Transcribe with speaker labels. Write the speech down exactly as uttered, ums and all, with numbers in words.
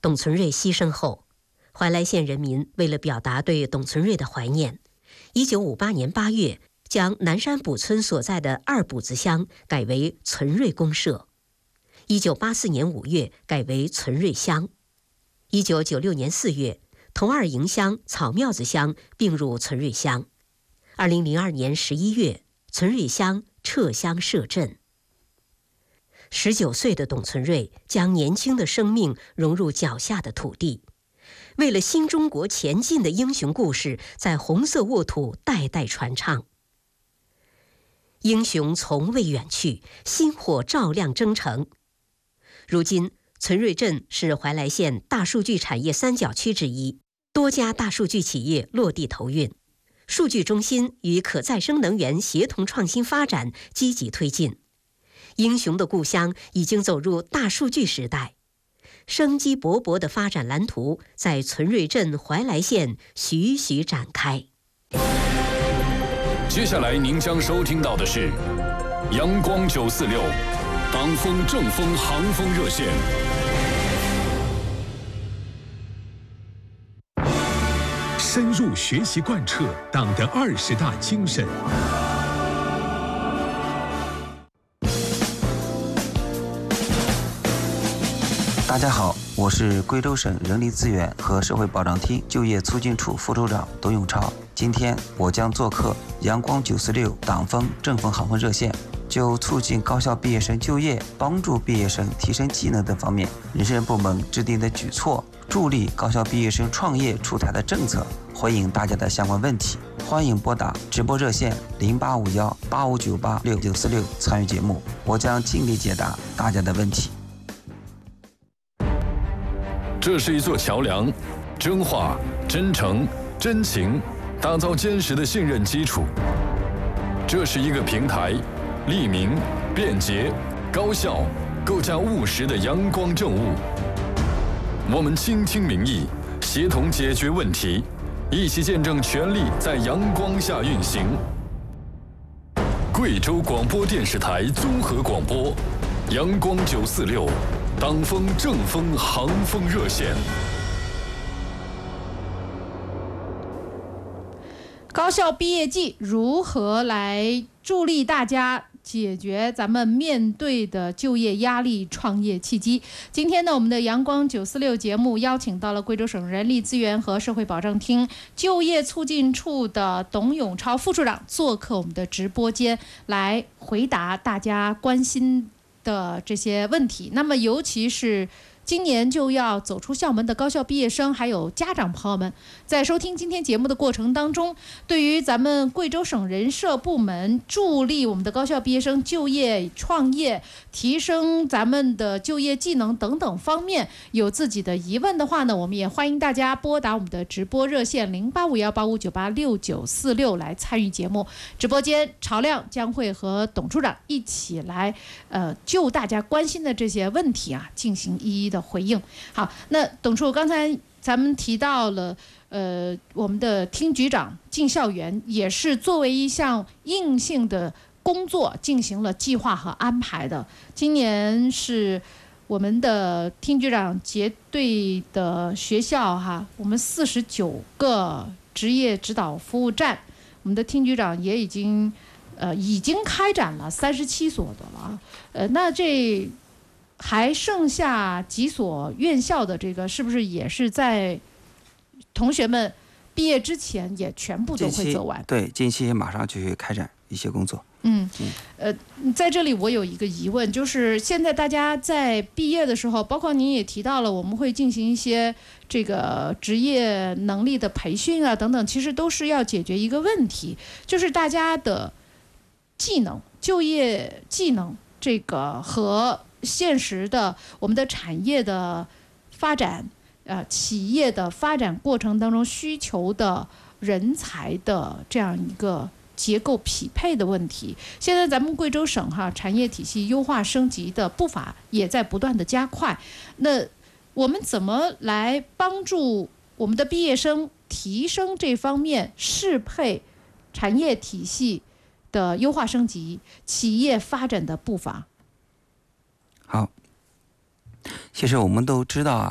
Speaker 1: 董存瑞牺牲后，怀来县人民为了表达对董存瑞的怀念，一九五八年八月将南山卜村所在的二卜子乡改为存瑞公社，一九八四年五月改为存瑞乡，一九九六年四月同二营乡草庙子乡并入存瑞乡，二零零二年十一月存瑞乡撤乡设镇。十九岁的董存瑞将年轻的生命融入脚下的土地，为了新中国前进的英雄故事在红色沃土代代传唱。英雄从未远去，星火照亮征程。如今存瑞镇是怀来县大数据产业三角区之一，多家大数据企业落地投运，数据中心与可再生能源协同创新发展积极推进。英雄的故乡已经走入大数据时代，生机勃勃的发展蓝图在存瑞镇怀来县徐徐展开。
Speaker 2: 接下来您将收听到的是阳光九四六党风正风航风热线。
Speaker 3: 深入学习贯彻党的二十大精神。
Speaker 4: 大家好，我是贵州省人力资源和社会保障厅就业促进处副处长董永超。今天我将做客阳光九四六党风正风航风热线，就促进高校毕业生就业、帮助毕业生提升技能等方面，人事部门制定的举措，助力高校毕业生创业出台的政策，回应大家的相关问题。欢迎拨打直播热线零八五幺八五九八六九四六参与节目，我将尽力解答大家的问题。
Speaker 2: 这是一座桥梁，真话、真诚、真情，打造坚实的信任基础。这是一个平台，利民、便捷、高效，构架务实的阳光政务。我们倾听民意，协同解决问题，一起见证权力在阳光下运行。贵州广播电视台综合广播，阳光九四六。党风正风航风热线。
Speaker 5: 高校毕业季如何来助力大家解决咱们面对的就业压力、创业契机？今天呢，我们的阳光九四六节目邀请到了贵州省人力资源和社会保障厅就业促进处的董永超副处长做客我们的直播间，来回答大家关心的这些问题。那么尤其是今年就要走出校门的高校毕业生还有家长朋友们，在收听今天节目的过程当中，对于咱们贵州省人社部门助力我们的高校毕业生就业创业、提升咱们的就业技能等等方面有自己的疑问的话呢，我们也欢迎大家拨打我们的直播热线零八五幺八五九八六九四六来参与节目。直播间朝亮将会和董处长一起来呃就大家关心的这些问题啊进行一一的回应。好，那董处，刚才咱们提到了呃我们的厅局长进校园也是作为一项硬性的工作进行了计划和安排的。今年是我们的厅局长结对的学校哈，我们四十九个职业指导服务站，我们的厅局长也已经呃已经开展了三十七所的了。呃，那这还剩下几所院校的这个是不是也是在同学们毕业之前也全部都会走完？
Speaker 4: 对，近期马上就会开展一些工作。
Speaker 5: 嗯，呃，在这里我有一个疑问，就是现在大家在毕业的时候，包括您也提到了，我们会进行一些这个职业能力的培训啊等等，其实都是要解决一个问题，就是大家的技能、就业技能这个和现实的我们的产业的发展，呃，企业的发展过程当中需求的人才的这样一个结构匹配的问题。现在咱们贵州省哈产业体系优化升级的步伐也在不断的加快。那我们怎么来帮助我们的毕业生提升这方面适配产业体系的优化升级、企业发展的步伐？
Speaker 4: 好，其实我们都知道啊，